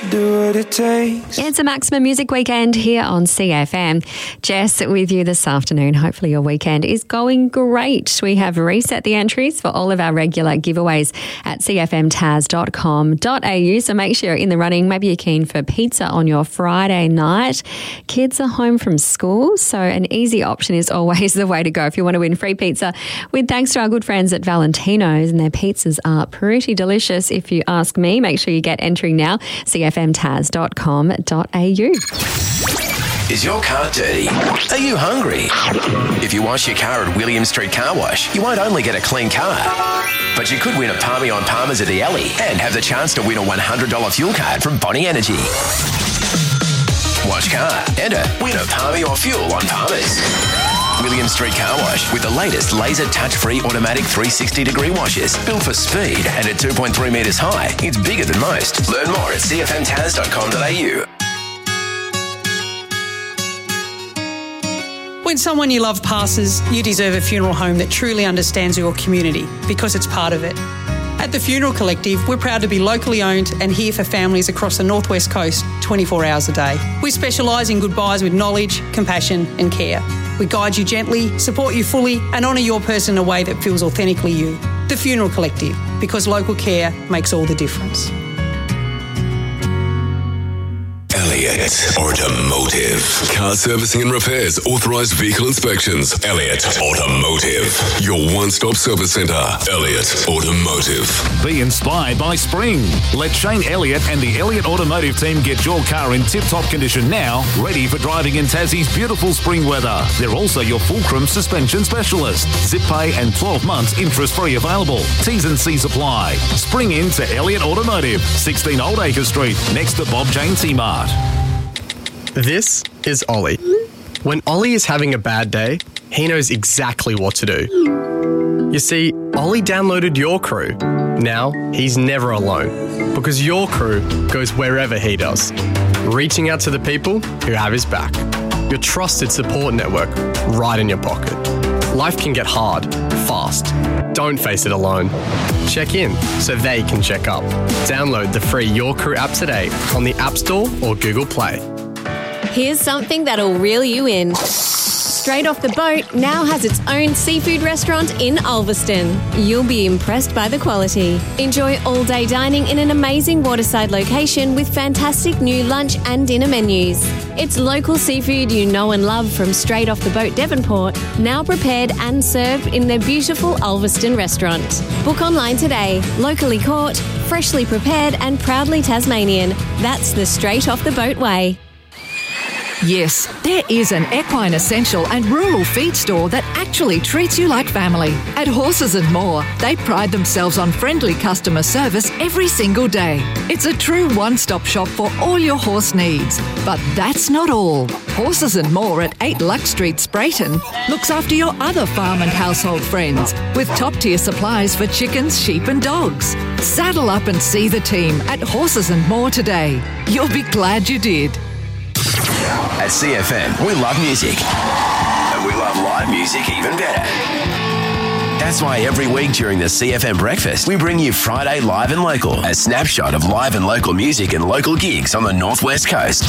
do what it takes. It's a Maximum Music Weekend here on CFM. Jess with you this afternoon. Hopefully your weekend is going great. We have reset the entries for all of our regular giveaways at cfmtaz.com.au. So make sure you're in the running. Maybe you're keen for pizza on your Friday night. Kids are home from school, so an easy option is always the way to go if you want to win free pizza with thanks to our good friends at Valentino's, and their pizzas are pretty delicious if you ask me. Make sure you get entering now, cfmtaz.com.au. Is your car dirty? Are you hungry? If you wash your car at William Street Car Wash, you won't only get a clean car, but you could win a Palmy on Palmers at the Alley and have the chance to win a $100 fuel card from Bonnie Energy. Wash car, enter, win a Palmy or fuel on Palmers. William Street Car Wash with the latest laser touch-free automatic 360-degree washes. Built for speed and at 2.3 metres high. It's bigger than most. Learn more at cfmtaz.com.au. When someone you love passes, you deserve a funeral home that truly understands your community because it's part of it. At the Funeral Collective, we're proud to be locally owned and here for families across the Northwest Coast 24 hours a day. We specialise in goodbyes with knowledge, compassion and care. We guide you gently, support you fully and honour your person in a way that feels authentically you. The Funeral Collective, because local care makes all the difference. Elliott Automotive. Car servicing and repairs, authorised vehicle inspections. Elliott Automotive. Your one-stop service centre. Elliott Automotive. Be inspired by spring. Let Shane Elliott and the Elliott Automotive team get your car in tip-top condition now, ready for driving in Tassie's beautiful spring weather. They're also your fulcrum suspension specialist. Zip pay and 12 months interest-free available. T's and C's apply. Spring in to Elliott Automotive, 16 Old Acre Street, next to Bob Jane T-Mart. This is Ollie. When Ollie is having a bad day, he knows exactly what to do. You see, Ollie downloaded Your Crew. Now, he's never alone, because Your Crew goes wherever he does, reaching out to the people who have his back. Your trusted support network right in your pocket. Life can get hard, fast. Don't face it alone. Check in so they can check up. Download the free Your Crew app today on the App Store or Google Play. Here's something that'll reel you in. Straight Off the Boat now has its own seafood restaurant in Ulverston. You'll be impressed by the quality. Enjoy all-day dining in an amazing waterside location with fantastic new lunch and dinner menus. It's local seafood you know and love from Straight Off the Boat Devonport, now prepared and served in their beautiful Ulverston restaurant. Book online today. Locally caught, freshly prepared and proudly Tasmanian. That's the Straight Off the Boat way. Yes, there is an equine essential and rural feed store that actually treats you like family. At Horses and More, they pride themselves on friendly customer service every single day. It's a true one-stop shop for all your horse needs. But that's not all. Horses and More at 8 Lux Street, Sprayton, looks after your other farm and household friends with top-tier supplies for chickens, sheep and dogs. Saddle up and see the team at Horses and More today. You'll be glad you did. At CFM, we love music. And we love live music even better. That's why every week during the CFM Breakfast, we bring you Friday Live and Local, a snapshot of live and local music and local gigs on the Northwest Coast.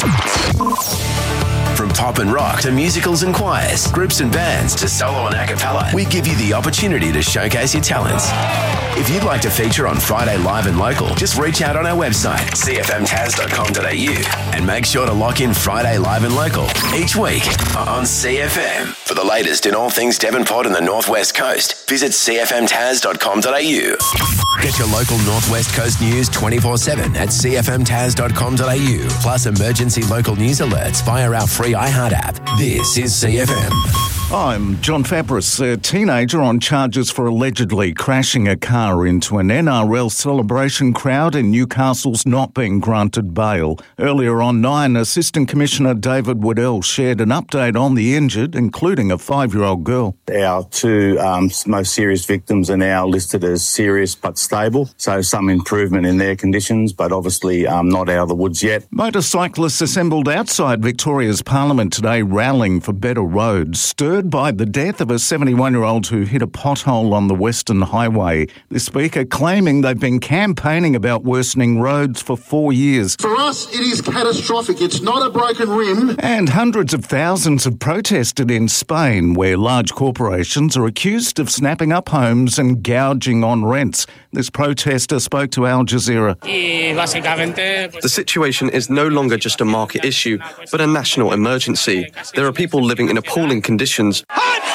From pop and rock to musicals and choirs, groups and bands to solo and a cappella, we give you the opportunity to showcase your talents. If you'd like to feature on Friday Live and Local, just reach out on our website, cfmtaz.com.au, and make sure to lock in Friday Live and Local each week on CFM. For the latest in all things Devonport and the Northwest Coast, visit cfmtaz.com.au. Get your local Northwest Coast news 24/7 at cfmtaz.com.au, plus emergency local news alerts via our free iHeart app. This is CFM. I'm John Fabris. A teenager on charges for allegedly crashing a car into an NRL celebration crowd in Newcastle's not being granted bail. Earlier on 9, Assistant Commissioner David Waddell shared an update on the injured, including a 5-year-old girl. Our two most serious victims are now listed as serious but stable, so some improvement in their conditions, but obviously not out of the woods yet. Motorcyclists assembled outside Victoria's Parliament today rallying for better roads. Stir stirred by the death of a 71-year-old who hit a pothole on the Western Highway. The Speaker claiming they've been campaigning about worsening roads for 4 years. For us, it is catastrophic. It's not a broken rim. And hundreds of thousands have protested in Spain, where large corporations are accused of snapping up homes and gouging on rents. This protester spoke to Al Jazeera. The situation is no longer just a market issue, but a national emergency. There are people living in appalling conditions.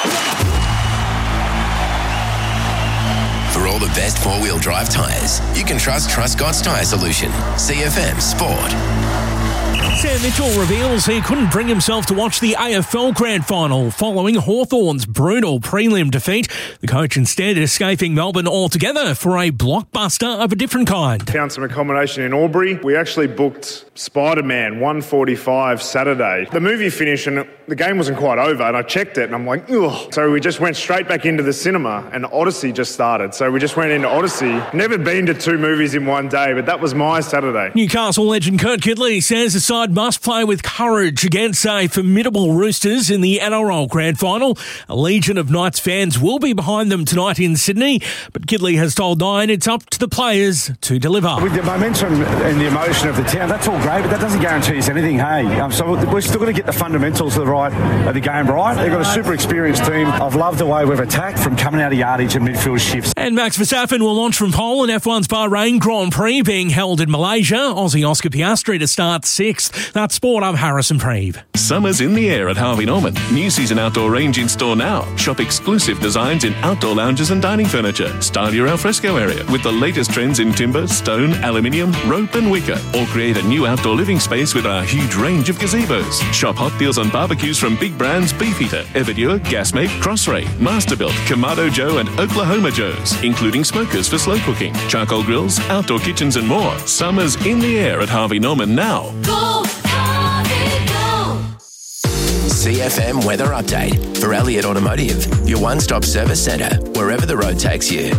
For all the best four-wheel drive tyres, you can trust Truscott's Tyre Solution. CFM Sport. Sam Mitchell reveals he couldn't bring himself to watch the AFL Grand Final following Hawthorn's brutal prelim defeat. The coach instead escaping Melbourne altogether for a blockbuster of a different kind. Found some accommodation in Albury. We actually booked Spider-Man 1:45 Saturday. The movie finished and the game wasn't quite over, and I checked it and I'm like, ugh. So we just went straight back into the cinema and Odyssey just started. So we just went into Odyssey. Never been to two movies in one day, but that was my Saturday. Newcastle legend Kurt Kidley says the side must play with courage against a formidable Roosters in the NRL Grand Final. A legion of Knights fans will be behind them tonight in Sydney, but Kidley has told Nine it's up to the players to deliver. With the momentum and the emotion of the town, that's all great, but that doesn't guarantee us anything, hey? So we're still going to get the fundamentals of the game right. They've got a super experienced team. I've loved the way we've attacked from coming out of yardage and midfield shifts. And Max Verstappen will launch from pole in F1's Bahrain Grand Prix being held in Malaysia. Aussie Oscar Piastri to start 6th. That's Sport. I'm Harrison Preve. Summer's in the air at Harvey Norman. New season outdoor range in store now. Shop exclusive designs in outdoor lounges and dining furniture. Style your alfresco area with the latest trends in timber, stone, aluminium, rope and wicker. Or create a new outdoor living space with our huge range of gazebos. Shop hot deals on barbecues from big brands Beefeater, Everdure, Gasmate, Crossray, Masterbuilt, Kamado Joe and Oklahoma Joe's, including smokers for slow cooking, charcoal grills, outdoor kitchens and more. Summer's in the air at Harvey Norman now. Go, Harvey, go! CFM Weather Update for Elliott Automotive, your one-stop service centre, wherever the road takes you.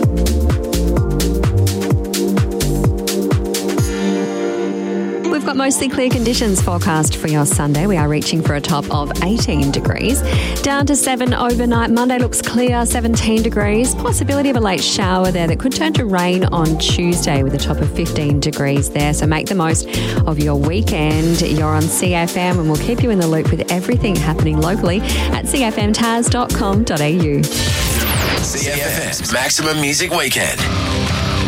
We've got mostly clear conditions forecast for your Sunday. We are reaching for a top of 18 degrees. Down to 7 overnight. Monday looks clear, 17 degrees. Possibility of a late shower there that could turn to rain on Tuesday with a top of 15 degrees there. So make the most of your weekend. You're on CFM and we'll keep you in the loop with everything happening locally at cfmtaz.com.au. CFM's Maximum Music Weekend.